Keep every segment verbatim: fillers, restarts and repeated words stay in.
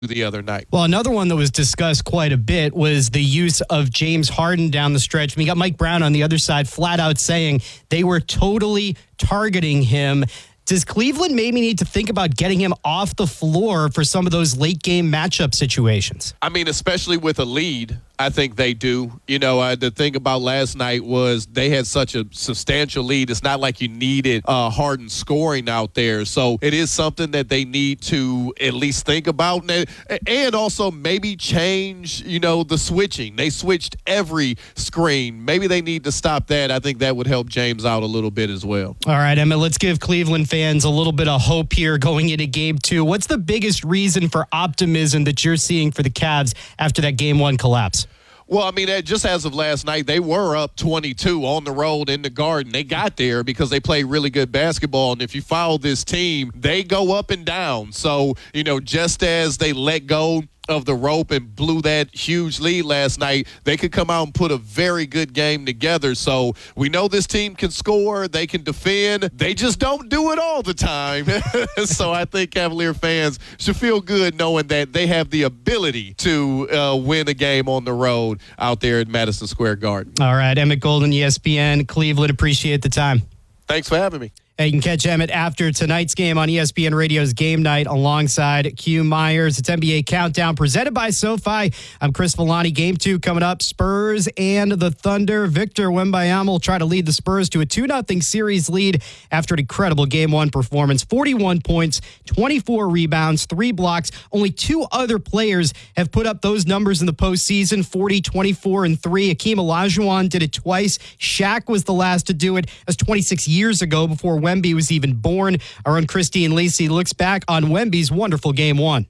the other night. Well, another one that was discussed quite a bit was the use of James Harden down the stretch. We got Mike Brown on the other side flat out saying they were totally targeting him. Does Cleveland maybe need to think about getting him off the floor for some of those late game matchup situations? I mean, especially with a lead, I think they do. You know, uh, the thing about last night was they had such a substantial lead. It's not like you needed uh, Harden scoring out there. So it is something that they need to at least think about. And, and also maybe change, you know, the switching. They switched every screen. Maybe they need to stop that. I think that would help James out a little bit as well. All right, Emmett, let's give Cleveland fans a little bit of hope here going into game two. What's the biggest reason for optimism that you're seeing for the Cavs after that game one collapse? Well, I mean, just as of last night, they were up twenty-two on the road in the Garden. They got there because they played really good basketball. And if you follow this team, they go up and down. So, you know, just as they let go of the rope and blew that huge lead last night, they could come out and put a very good game together. So we know this team can score, they can defend, they just don't do it all the time. So I think Cavalier fans should feel good knowing that they have the ability to uh, win a game on the road out there at Madison Square Garden. All right, Emmett Golden, E S P N, Cleveland, appreciate the time. Thanks for having me. And you can catch Emmett after tonight's game on E S P N Radio's Game Night alongside Q Myers. It's N B A Countdown presented by SoFi. I'm Chris Villani. Game two coming up. Spurs and the Thunder. Victor Wembanyama will try to lead the Spurs to a two nothing series lead after an incredible game one performance. forty-one points, twenty-four rebounds, three blocks. Only two other players have put up those numbers in the postseason, forty, twenty-four, and three. Akeem Olajuwon did it twice. Shaq was the last to do it. That was twenty-six years ago before Wemby was even born. Our own Christine Lacey looks back on Wemby's wonderful game one.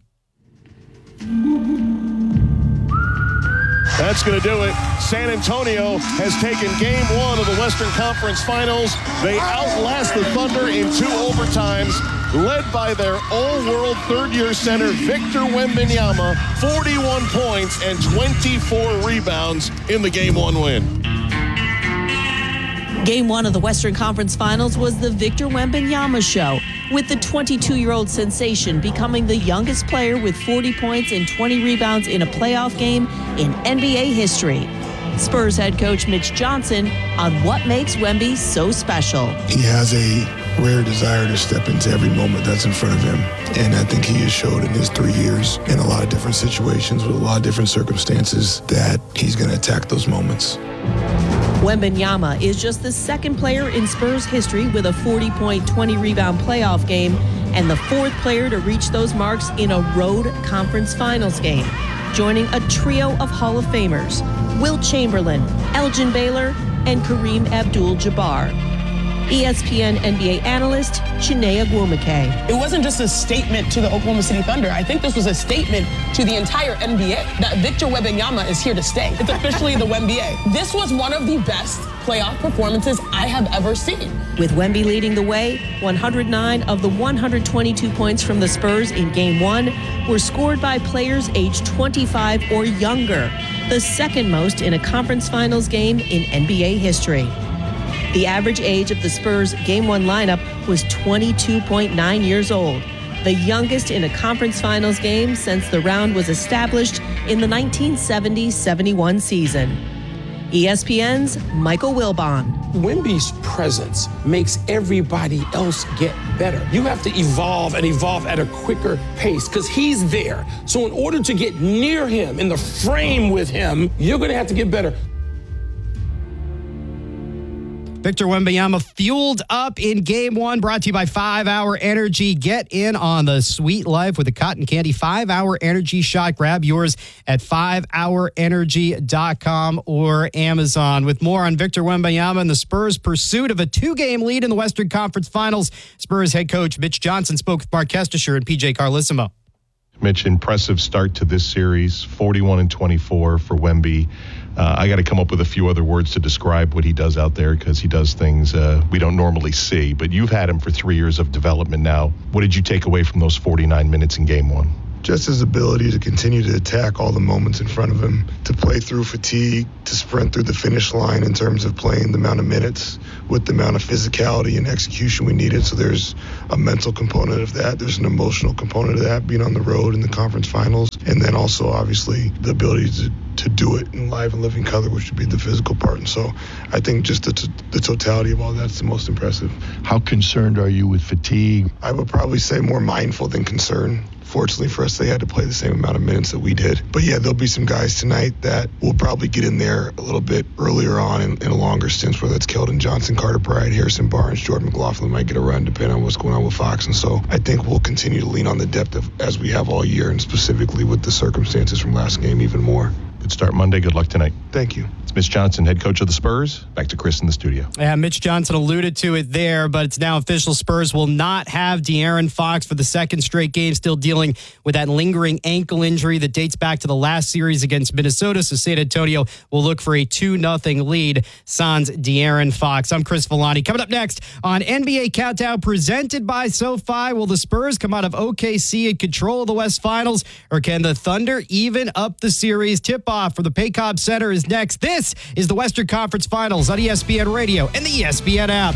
That's going to do it. San Antonio has taken game one of the Western Conference Finals. They outlast the Thunder in two overtimes, led by their all-world third-year center, Victor Wembanyama, forty-one points and twenty-four rebounds in the game one win. Game one of the Western Conference Finals was the Victor Wembanyama show, with the twenty-two-year-old sensation becoming the youngest player with forty points and twenty rebounds in a playoff game in N B A history. Spurs head coach Mitch Johnson on what makes Wemby so special. He has a rare desire to step into every moment that's in front of him. And I think he has showed in his three years in a lot of different situations with a lot of different circumstances that he's going to attack those moments. Wembanyama is just the second player in Spurs history with a forty-point, twenty-rebound playoff game and the fourth player to reach those marks in a road conference finals game, joining a trio of Hall of Famers, Wilt Chamberlain, Elgin Baylor, and Kareem Abdul-Jabbar. E S P N N B A analyst Chiney Ogwumike. It wasn't just a statement to the Oklahoma City Thunder. I think this was a statement to the entire N B A that Victor Wembanyama is here to stay. It's officially the Wemby. This was one of the best playoff performances I have ever seen. With Wemby leading the way, one hundred nine of the one hundred twenty-two points from the Spurs in Game one were scored by players aged twenty-five or younger, the second most in a conference finals game in N B A history. The average age of the Spurs Game one lineup was twenty-two point nine years old, the youngest in a conference finals game since the round was established in the nineteen seventy seventy-one season. E S P N's Michael Wilbon. Wemby's presence makes everybody else get better. You have to evolve and evolve at a quicker pace because he's there. So in order to get near him, in the frame with him, you're going to have to get better. Victor Wembanyama fueled up in game one, brought to you by five hour Energy. Get in on the sweet life with a cotton candy five hour Energy shot. Grab yours at five hour energy dot com or Amazon. With more on Victor Wembanyama and the Spurs' pursuit of a two-game lead in the Western Conference Finals, Spurs head coach Mitch Johnson spoke with Mark Kestisher and P J Carlissimo. Mitch, impressive start to this series, forty-one and twenty-four for Wemby. Uh, I got to come up with a few other words to describe what he does out there because he does things uh, we don't normally see. But you've had him for three years of development now. What did you take away from those forty-nine minutes in game one? just his ability to continue to attack all the moments in front of him, to play through fatigue, to sprint through the finish line in terms of playing the amount of minutes with the amount of physicality and execution we needed. So there's a mental component of that. There's an emotional component of that, being on the road in the conference finals. And then also, obviously, the ability to, to do it in live and living color, which would be the physical part. And so I think just the, t- the totality of all that's the most impressive. How concerned are you with fatigue? I would probably say more mindful than concerned. Fortunately for us, they had to play the same amount of minutes that we did. But yeah, there'll be some guys tonight that will probably get in there a little bit earlier on in, in a longer stint, whether it's Keldon Johnson, Carter Pride, Harrison Barnes, Jordan McLaughlin might get a run depending on what's going on with Fox. And so I think we'll continue to lean on the depth of, as we have all year, and specifically with the circumstances from last game even more. Good start Monday. Good luck tonight. Thank you. It's Mitch Johnson, head coach of the Spurs. Back to Chris in the studio. Yeah, Mitch Johnson alluded to it there, but it's now official. Spurs will not have De'Aaron Fox for the second straight game, still dealing with that lingering ankle injury that dates back to the last series against Minnesota. So San Antonio will look for a two nothing lead. Sans De'Aaron Fox. I'm Chris Villani. Coming up next on N B A Countdown presented by SoFi, will the Spurs come out of O K C in control of the West Finals, or can the Thunder even up the series? Tip-off for the Paycom Center is next. This is the Western Conference Finals on E S P N Radio and the E S P N app.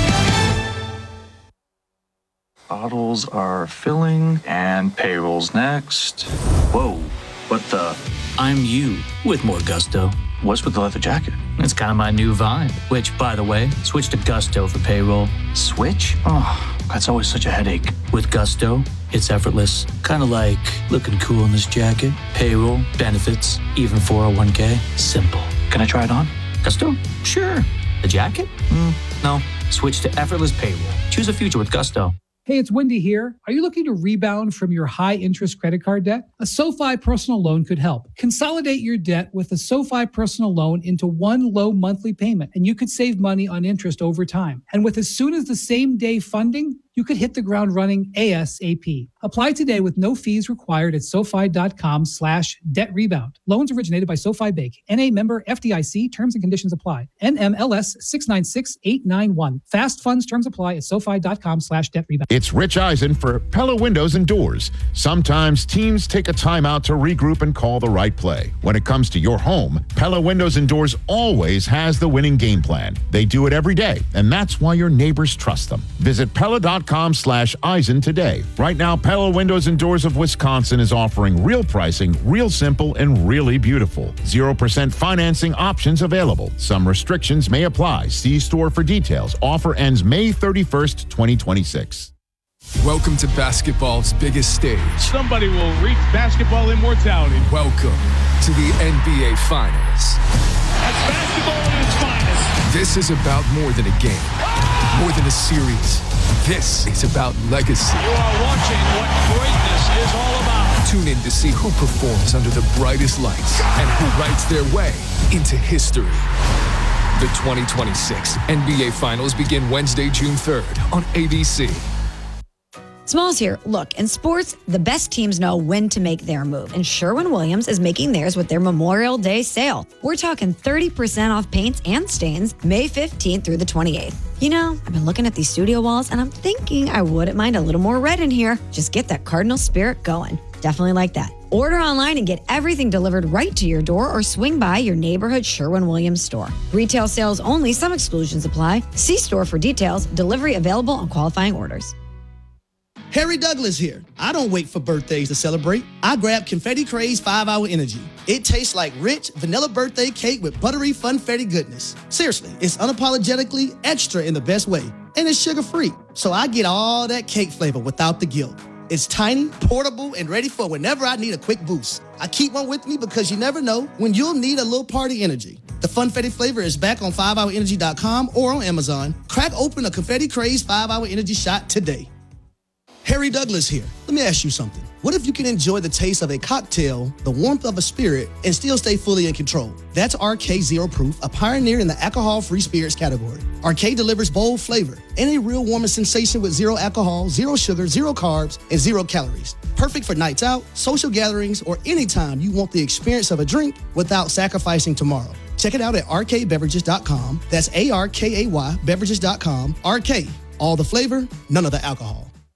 Bottles are filling and payroll's next. Whoa, what the? I'm you with more gusto. What's with the leather jacket? It's kind of my new vibe, which, by the way, switch to Gusto for payroll. Switch? Oh, that's always such a headache. With Gusto, it's effortless. Kind of like looking cool in this jacket. Payroll, benefits, even four oh one k. Simple. Can I try it on? Gusto? Sure. The jacket? Mm, no. Switch to effortless payroll. Choose a future with Gusto. Hey, it's Wendy here. Are you looking to rebound from your high-interest credit card debt? A SoFi personal loan could help. Consolidate your debt with a SoFi personal loan into one low monthly payment, and you could save money on interest over time. And with as soon as the same day funding, you could hit the ground running ASAP. Apply today with no fees required at SoFi.com slash debt rebound. Loans originated by SoFi Bank. N A member F D I C. Terms and conditions apply. N M L S six nine six eight nine one. Fast funds terms apply at SoFi.com slash debt rebound. It's Rich Eisen for Pella Windows and Doors. Sometimes teams take a timeout to regroup and call the right play. When it comes to your home, Pella Windows and Doors always has the winning game plan. They do it every day, and that's why your neighbors trust them. Visit Pella.com slash Eisen today. Right now, Pella Windows and Doors of Wisconsin is offering real pricing, real simple, and really beautiful. zero percent financing options available. Some restrictions may apply. See store for details. Offer ends May thirty-first, twenty twenty-six. Welcome to basketball's biggest stage. Somebody will reach basketball immortality. Welcome to the N B A Finals. That's basketball at its finest. This is about more than a game, more than a series. This is about legacy. You are watching what greatness is all about. Tune in to see who performs under the brightest lights and who writes their way into history. The twenty twenty-six N B A Finals begin Wednesday, June third on A B C. Smalls here. Look, in sports, the best teams know when to make their move, and Sherwin-Williams is making theirs with their Memorial Day sale. We're talking thirty percent off paints and stains May fifteenth through the twenty-eighth. You know, I've been looking at these studio walls, and I'm thinking I wouldn't mind a little more red in here. Just get that Cardinal spirit going. Definitely like that. Order online and get everything delivered right to your door, or swing by your neighborhood Sherwin-Williams store. Retail sales only. Some exclusions apply. See store for details. Delivery available on qualifying orders. Harry Douglas here. I don't wait for birthdays to celebrate. I grab Confetti Craze five hour Energy. It tastes like rich vanilla birthday cake with buttery funfetti goodness. Seriously, it's unapologetically extra in the best way. And it's sugar-free, so I get all that cake flavor without the guilt. It's tiny, portable, and ready for whenever I need a quick boost. I keep one with me because you never know when you'll need a little party energy. The Funfetti flavor is back on five hour energy dot com or on Amazon. Crack open a Confetti Craze five hour Energy shot today. Harry Douglas here. Let me ask you something. What if you can enjoy the taste of a cocktail, the warmth of a spirit, and still stay fully in control? That's R K Zero Proof, a pioneer in the alcohol-free spirits category. R K delivers bold flavor and a real warming sensation with zero alcohol, zero sugar, zero carbs, and zero calories. Perfect for nights out, social gatherings, or anytime you want the experience of a drink without sacrificing tomorrow. Check it out at R K beverages dot com. That's A R K A Y beverages dot com. R K, all the flavor, none of the alcohol.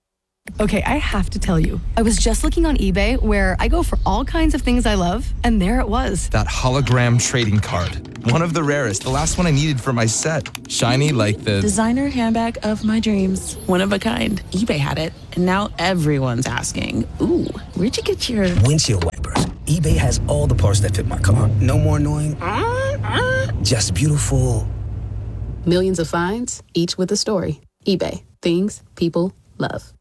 Okay, I have to tell you, I was just looking on eBay where I go for all kinds of things I love, and there it was. That hologram trading card. One of the rarest. The last one I needed for my set. Shiny like the... Designer handbag of my dreams. One of a kind. eBay had it, and now everyone's asking, ooh, where'd you get your... Windshield wipers. eBay has all the parts that fit my car. No more annoying. Just beautiful. Millions of finds, each with a story. eBay. Things people love.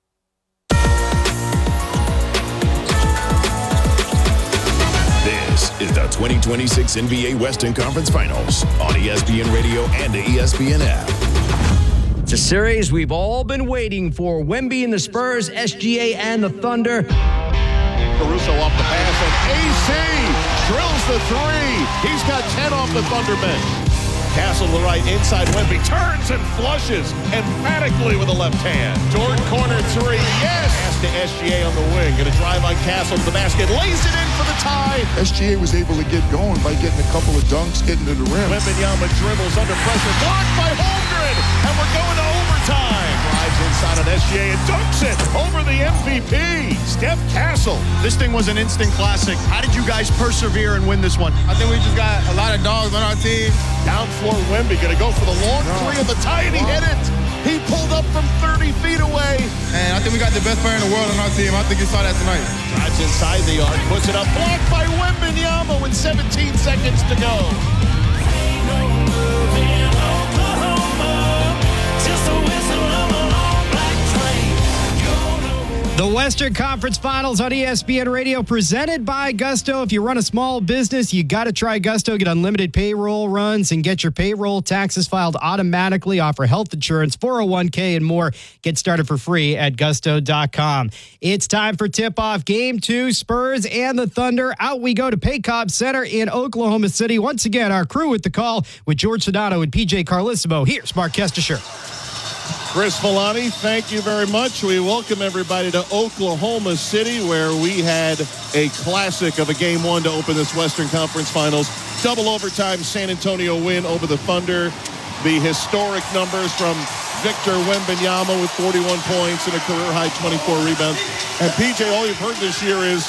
This is the twenty twenty-six N B A Western Conference Finals on E S P N Radio and the E S P N app. It's a series we've all been waiting for. Wemby and the Spurs, S G A and the Thunder. Caruso off the pass, and A C drills the three. He's got ten off the Thunder bench. Castle to the right, inside Wemby, turns and flushes emphatically with the left hand. Jordan corner three, yes! Pass to S G A on the wing, gonna drive on Castle to the basket, lays it in for the tie. S G A was able to get going by getting a couple of dunks, getting to the rim. Wembanyama dribbles under pressure, blocked by Holmgren, and we're going to overtime. Drives inside on S G A and dunks it over the M V P, Steph Castle. This thing was an instant classic. How did you guys persevere and win this one? I think we just got a lot of dogs on our team. Down floor Wemby gonna go for the long three of the tie, and he hit it. He pulled up from thirty feet away. And I think we got the best player in the world on our team. I think you saw that tonight. Drives inside the arc, puts it up, blocked by Wembanyama with seventeen seconds to go. The Western Conference Finals on E S P N Radio presented by Gusto. If you run a small business, you got to try Gusto. Get unlimited payroll runs and get your payroll taxes filed automatically. Offer health insurance, four oh one k, and more. Get started for free at gusto dot com. It's time for tip-off. Game two, Spurs and the Thunder. Out we go to Paycobb Center in Oklahoma City. Once again, our crew with the call with George Sedano and P J Carlissimo. Here's Mark Kestisher. Chris Villani, thank you very much. We welcome everybody to Oklahoma City, where we had a classic of a game one to open this Western Conference Finals. Double overtime San Antonio win over the Thunder. The historic numbers from Victor Wembanyama with forty-one points and a career-high twenty-four rebounds. And P J, all you've heard this year is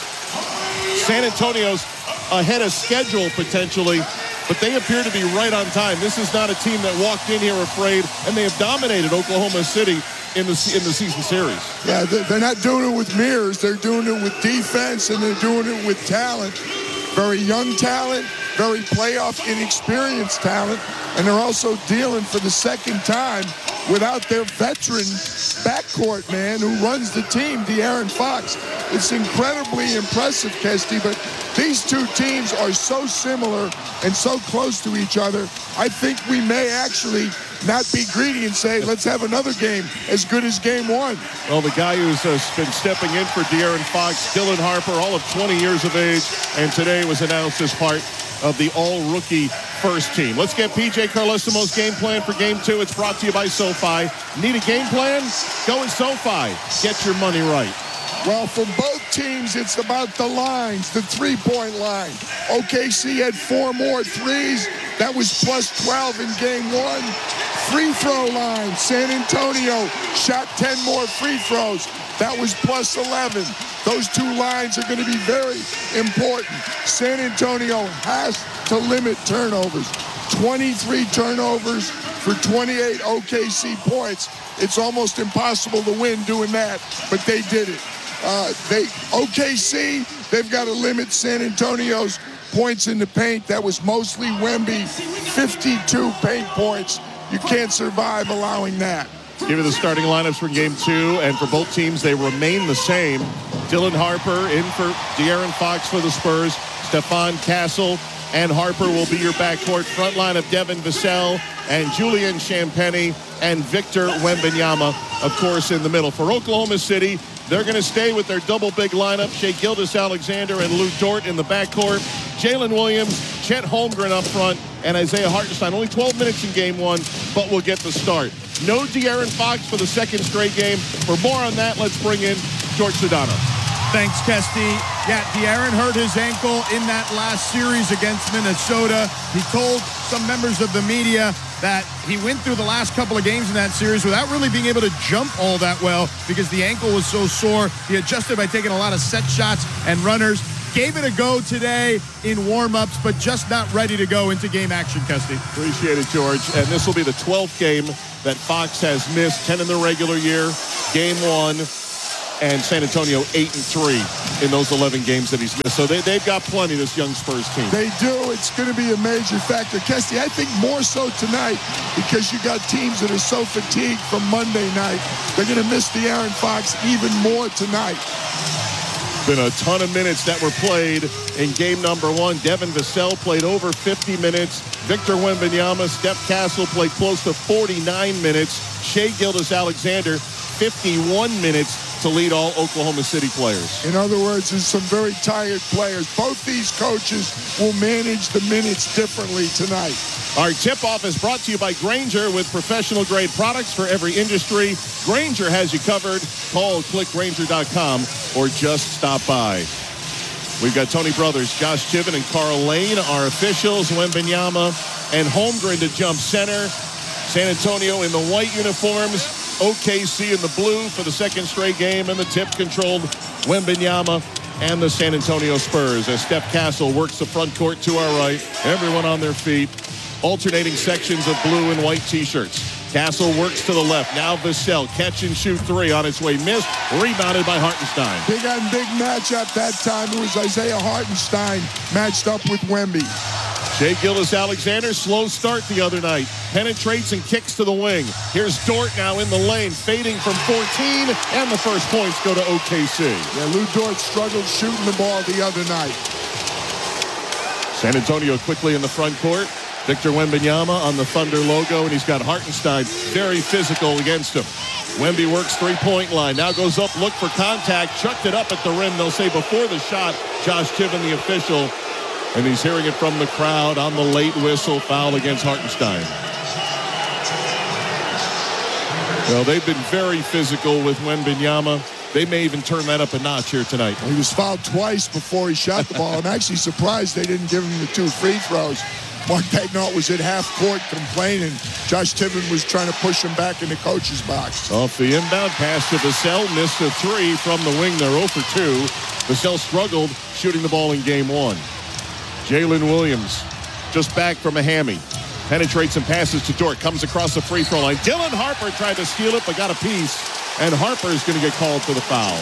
San Antonio's ahead of schedule potentially, but they appear to be right on time. This is not a team that walked in here afraid, and they have dominated Oklahoma City in the in the season series. Yeah, they're not doing it with mirrors. They're doing it with defense, and they're doing it with talent. Very young talent, very playoff inexperienced talent, and they're also dealing for the second time without their veteran backcourt man who runs the team, De'Aaron Fox. It's incredibly impressive, Kesty, but these two teams are so similar and so close to each other. I think we may actually not be greedy and say, let's have another game as good as game one. Well, the guy who's uh, been stepping in for De'Aaron Fox, Dylan Harper, all of twenty years of age, and today was announced as part of the all-rookie first team. Let's get P J Carlissimo's game plan for game two. It's brought to you by SoFi. Need a game plan? Go in SoFi. Get your money right. Well, for both teams, it's about the lines, the three-point line. O K C had four more threes. That was plus twelve in game one. Free throw line, San Antonio shot ten more free throws. That was plus eleven. Those two lines are going to be very important. San Antonio has to limit turnovers. twenty-three turnovers for twenty-eight O K C points. It's almost impossible to win doing that, but they did it. Uh, they O K C, they've got to limit San Antonio's points in the paint. That was mostly Wemby, fifty-two paint points. You can't survive allowing that. Give you the starting lineups for game two, and for both teams, they remain the same. Dylan Harper in for De'Aaron Fox for the Spurs. Stephon Castle and Harper will be your backcourt. Front line of Devin Vassell and Julian Champagnie and Victor Wembanyama, of course, in the middle. For Oklahoma City, they're going to stay with their double big lineup. Shai Gilgeous-Alexander and Lou Dort in the backcourt. Jalen Williams, Chet Holmgren up front, and Isaiah Hartenstein. Only twelve minutes in game one, but we'll get the start. No De'Aaron Fox for the second straight game. For more on that, let's bring in George Sedano. Thanks, Kesty. Yeah, De'Aaron hurt his ankle in that last series against Minnesota. He told some members of the media that he went through the last couple of games in that series without really being able to jump all that well because the ankle was so sore. He adjusted by taking a lot of set shots and runners. Gave it a go today in warm-ups, but just not ready to go into game action, Kesty. Appreciate it, George. And this will be the twelfth game that Fox has missed, ten in the regular year, game one, and San Antonio eight and three in those eleven games that he's missed. So they, they've got plenty, this young Spurs team. They do. It's going to be a major factor. Kesty, I think more so tonight because you got teams that are so fatigued from Monday night. They're going to miss the Aaron Fox even more tonight. Been a ton of minutes that were played in game number one. Devin Vassell played over fifty minutes. Victor Wembanyama, Steph Castle played close to forty-nine minutes. Shai Gilgeous-Alexander, fifty-one minutes to lead all Oklahoma City players. In other words, there's some very tired players. Both these coaches will manage the minutes differently tonight. Our tip-off is brought to you by Grainger with professional-grade products for every industry. Grainger has you covered. Call, click Grainger dot com, or just stop by. We've got Tony Brothers, Josh Chivin, and Carl Lane, our officials. Wembanyama and Holmgren to jump center. San Antonio in the white uniforms. O K C in the blue for the second straight game, and the tip-controlled Wembanyama and the San Antonio Spurs as Steph Castle works the front court to our right. Everyone on their feet. Alternating sections of blue and white T-shirts. Castle works to the left. Now Vassell, catch and shoot three on its way. Missed. Rebounded by Hartenstein. Big on big matchup that time. It was Isaiah Hartenstein matched up with Wemby. Shai Gilgeous-Alexander, slow start the other night. Penetrates and kicks to the wing. Here's Dort now in the lane, fading from fourteen, and the first points go to O K C. Yeah, Lou Dort struggled shooting the ball the other night. San Antonio quickly in the front court. Victor Wembanyama on the Thunder logo, and he's got Hartenstein very physical against him. Wemby works three-point line. Now goes up, look for contact. Chucked it up at the rim. They'll say before the shot, Josh Chivin, the official. And he's hearing it from the crowd on the late whistle. Foul against Hartenstein. Well, they've been very physical with Wembanyama. They may even turn that up a notch here tonight. Well, he was fouled twice before he shot the ball. I'm actually surprised they didn't give him the two free throws. Mark Daigneault was at half court complaining. Josh Chivin was trying to push him back in the coach's box. Off the inbound pass to Vassell. Missed a three from the wing. They're zero for two. Vassell struggled shooting the ball in game one. Jalen Williams just back from a hammy. Penetrates and passes to Dort. Comes across the free throw line. Dylan Harper tried to steal it but got a piece. And Harper is going to get called for the foul.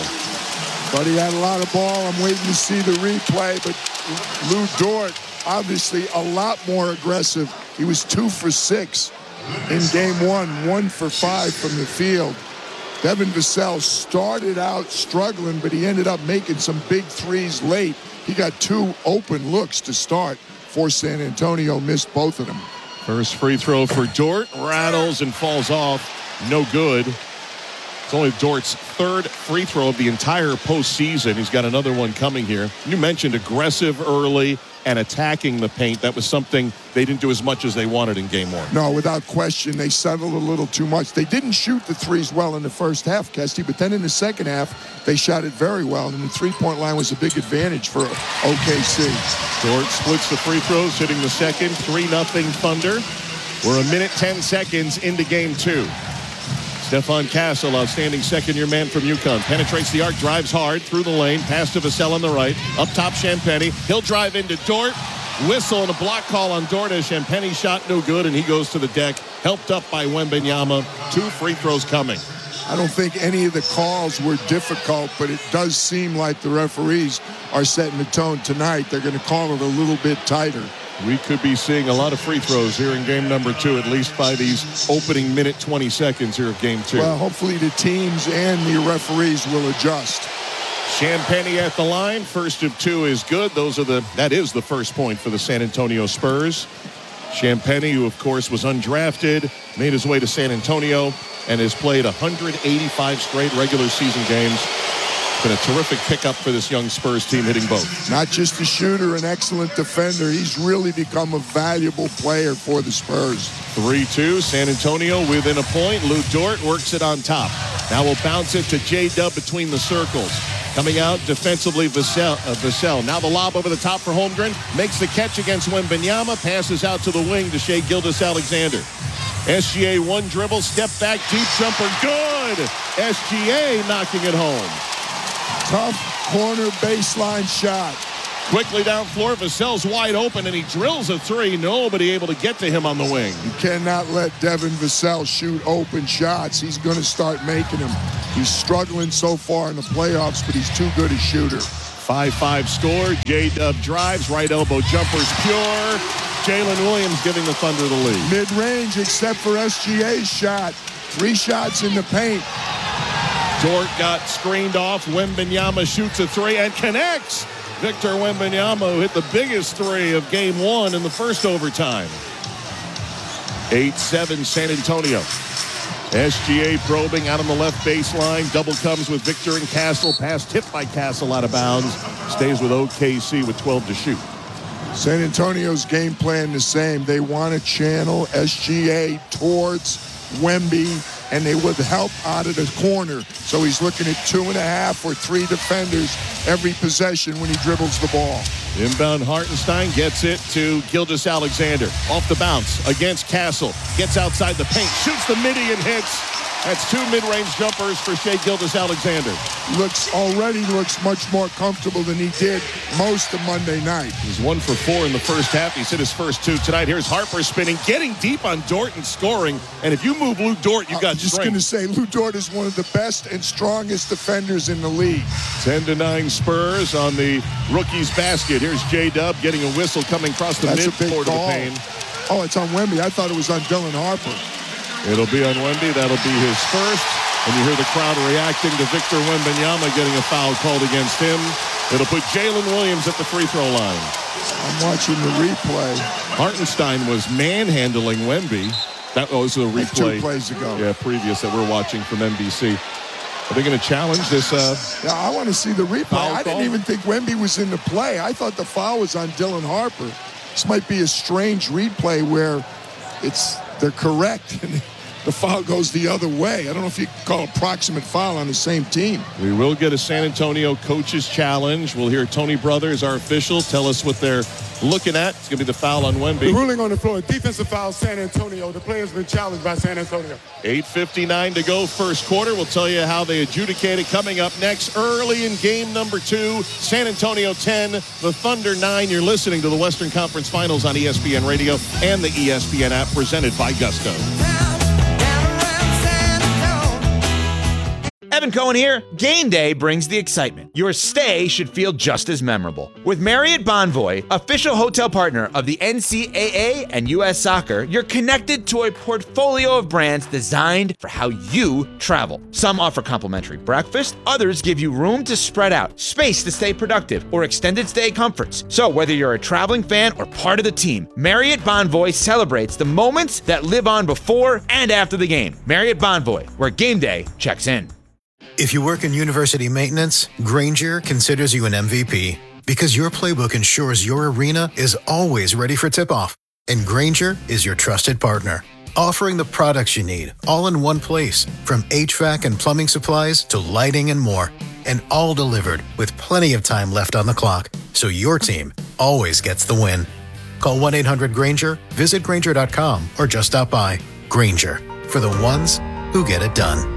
But he had a lot of ball. I'm waiting to see the replay. But Lou Dort, obviously a lot more aggressive. He was two for six in game one, one for five from the field. Devin Vassell started out struggling, but he ended up making some big threes late. He got two open looks to start for San Antonio, missed both of them. First free throw for Dort, rattles and falls off. No good. It's only Dort's third free throw of the entire postseason. He's got another one coming here. You mentioned aggressive early and attacking the paint. That was something they didn't do as much as they wanted in game one. No, without question, they settled a little too much. They didn't shoot the threes well in the first half, Kesty, but then in the second half, they shot it very well, and the three-point line was a big advantage for O K C. Dort splits the free throws, hitting the second. three nothing Thunder. We're a minute, ten seconds into game two. Stephon Castle, outstanding second-year man from UConn. Penetrates the arc, drives hard through the lane. Pass to Vassell on the right. Up top, Champagnie. He'll drive into Dort. Whistle and a block call on Dort as Champagnie shot no good, and he goes to the deck. Helped up by Wembanyama. Two free throws coming. I don't think any of the calls were difficult, but it does seem like the referees are setting the tone tonight. They're going to call it a little bit tighter. We could be seeing a lot of free throws here in game number two, at least by these opening minute twenty seconds here of game two. Well, hopefully the teams and the referees will adjust. Champagnie at the line. First of two is good. Those are the that is the first point for the San Antonio Spurs. Champagnie, who of course was undrafted, made his way to San Antonio and has played one hundred eighty-five straight regular season games. Been a terrific pickup for this young Spurs team, hitting both. Not just a shooter, an excellent defender. He's really become a valuable player for the Spurs. three two, San Antonio within a point. Lou Dort works it on top. Now we'll bounce it to J-Dub between the circles. Coming out defensively, Vassell, uh, Vassell. Now the lob over the top for Holmgren. Makes the catch against Wembanyama. Passes out to the wing to Shai Gilgeous-Alexander. S G A one dribble, step back, deep jumper, good. S G A knocking it home. Tough corner baseline shot. Quickly down floor, Vassell's wide open, and he drills a three. Nobody able to get to him on the wing. You cannot let Devin Vassell shoot open shots. He's going to start making them. He's struggling so far in the playoffs, but he's too good a shooter. five five score. J-Dub drives, right elbow jumpers pure. Jalen Williams giving the Thunder the lead. Mid-range except for S G A's shot. Three shots in the paint. Dort got screened off. Wembanyama shoots a three and connects. Victor Wembanyama, who hit the biggest three of game one in the first overtime. eight seven San Antonio. S G A probing out on the left baseline. Double comes with Victor and Castle. Pass tipped by Castle out of bounds. Stays with O K C with twelve to shoot. San Antonio's game plan the same. They want to channel S G A towards Wemby, and they would help out of the corner. So he's looking at two and a half or three defenders every possession when he dribbles the ball. Inbound Hartenstein gets it to Gilgeous-Alexander. Off the bounce against Castle. Gets outside the paint. Shoots the midi and hits. That's two mid-range jumpers for Shai Gilgeous-Alexander. Looks already looks much more comfortable than he did most of Monday night. He's one for four in the first half. He's hit his first two tonight. Here's Harper spinning, getting deep on Dort and scoring. And if you move Lou Dort, you got I'm just strength. going to say Lou Dort is one of the best and strongest defenders in the league. ten to nine Spurs on the rookie's basket. Here's J-Dub getting a whistle coming across the That's a big mid-court of the call. paint. Oh, it's on Wemby. I thought it was on Dylan Harper. It'll be on Wemby. That'll be his first. And you hear the crowd reacting to Victor Wembanyama getting a foul called against him. It'll put Jalen Williams at the free throw line. I'm watching the replay. Hartenstein was manhandling Wemby. That was the replay. Two plays ago. Yeah, previous that we're watching from N B C. Are they going to challenge this? Uh, yeah, I want to see the replay. I didn't call? even think Wemby was in the play. I thought the foul was on Dylan Harper. This might be a strange replay where it's they're correct. The foul goes the other way. I don't know if you can call a proximate foul on the same team. We will get a San Antonio coaches challenge. We'll hear Tony Brothers, our official, tell us what they're looking at. It's going to be the foul on Wemby. The ruling on the floor, defensive foul, San Antonio. The player's been challenged by San Antonio. eight fifty-nine to go first quarter. We'll tell you how they adjudicate it coming up next. Early in game number two, San Antonio ten, the Thunder nine. You're listening to the Western Conference Finals on E S P N Radio and the E S P N app presented by Gusto. Evan Cohen here. Game day brings the excitement. Your stay should feel just as memorable. With Marriott Bonvoy, official hotel partner of the N C double A and U S Soccer, you're connected to a portfolio of brands designed for how you travel. Some offer complimentary breakfast, others give you room to spread out, space to stay productive, or extended stay comforts. So whether you're a traveling fan or part of the team, Marriott Bonvoy celebrates the moments that live on before and after the game. Marriott Bonvoy, where game day checks in. If you work in university maintenance, Grainger considers you an M V P because your playbook ensures your arena is always ready for tip-off. And Grainger is your trusted partner, offering the products you need all in one place, from H V A C and plumbing supplies to lighting and more, and all delivered with plenty of time left on the clock, so your team always gets the win. Call one eight hundred Grainger, visit Grainger dot com, or just stop by. Grainger, for the ones who get it done.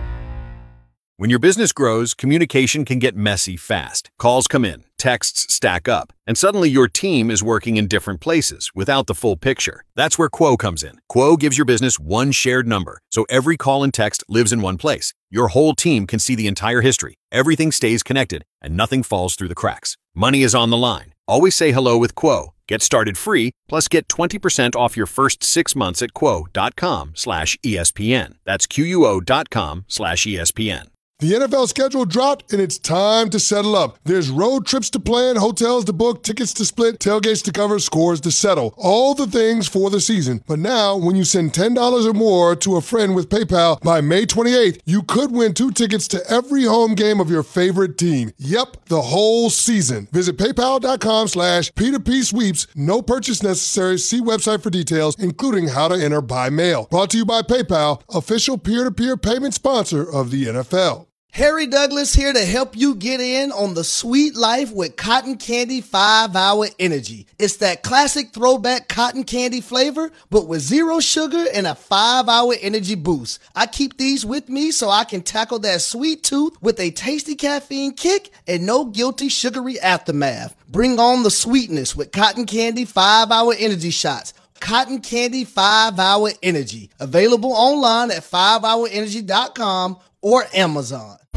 When your business grows, communication can get messy fast. Calls come in, texts stack up, and suddenly your team is working in different places without the full picture. That's where Quo comes in. Quo gives your business one shared number, so every call and text lives in one place. Your whole team can see the entire history. Everything stays connected, and nothing falls through the cracks. Money is on the line. Always say hello with Quo. Get started free, plus get twenty percent off your first six months at quo.com slash ESPN. That's Q-U-O dot com slash ESPN. The N F L schedule dropped, and it's time to settle up. There's road trips to plan, hotels to book, tickets to split, tailgates to cover, scores to settle. All the things for the season. But now, when you send ten dollars or more to a friend with PayPal by May twenty-eighth, you could win two tickets to every home game of your favorite team. Yep, the whole season. Visit paypal.com slash P2P sweeps. No purchase necessary. See website for details, including how to enter by mail. Brought to you by PayPal, official peer-to-peer payment sponsor of the N F L. Harry Douglas here to help you get in on the sweet life with Cotton Candy five hour Energy. It's that classic throwback cotton candy flavor, but with zero sugar and a five hour energy boost. I keep these with me so I can tackle that sweet tooth with a tasty caffeine kick and no guilty sugary aftermath. Bring on the sweetness with Cotton Candy five hour Energy shots. Cotton Candy five hour Energy. Available online at five hour energy dot com or Amazon.